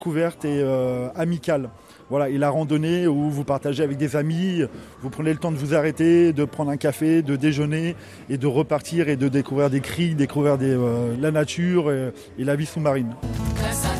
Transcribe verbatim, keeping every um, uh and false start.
découverte et euh, amicale. Voilà, et la randonnée où vous partagez avec des amis, vous prenez le temps de vous arrêter, de prendre un café, de déjeuner et de repartir et de découvrir des criques, découvrir des, euh, la nature et, et la vie sous-marine.